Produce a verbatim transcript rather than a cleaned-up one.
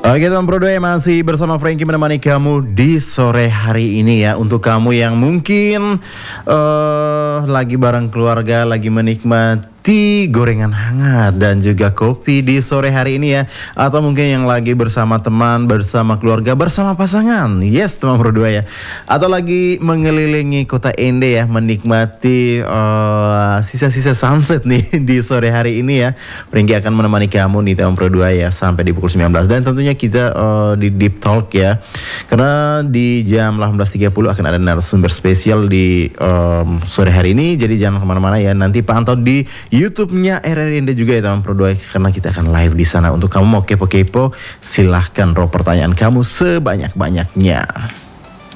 Oke teman Pro dua ya, masih bersama Frankie menemani kamu di sore hari ini ya. Untuk kamu yang mungkin uh, lagi bareng keluarga, lagi menikmati gorengan hangat dan juga kopi di sore hari ini ya. Atau mungkin yang lagi bersama teman, bersama keluarga, bersama pasangan. Yes teman Pro dua ya. Atau lagi mengelilingi kota Ende ya, menikmati uh, sisa-sisa sunset nih di sore hari ini ya. Frankie akan menemani kamu nih teman Pro dua ya sampai di pukul sembilan belas. Dan tentunya kita uh, di Deep Talk ya, karena di jam delapan belas tiga puluh akan ada narasumber spesial di um, sore hari ini. Jadi jangan kemana-mana ya, nanti pantau di YouTube-nya R R I Ende juga ya teman Pro dua, karena kita akan live di sana. Untuk kamu mau kepo-kepo, silahkan roh pertanyaan kamu sebanyak-banyaknya.